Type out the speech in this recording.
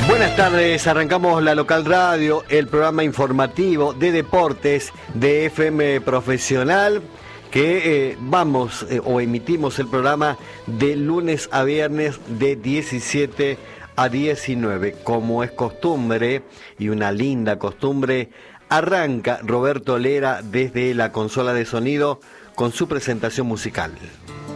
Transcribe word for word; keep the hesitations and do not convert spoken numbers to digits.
Buenas tardes, arrancamos la Local Radio, el programa informativo de deportes de F M Profesional, que eh, vamos eh, o emitimos el programa de lunes a viernes de diecisiete a diecinueve. Como es costumbre, y una linda costumbre, arranca Roberto Lera desde la consola de sonido con su presentación musical.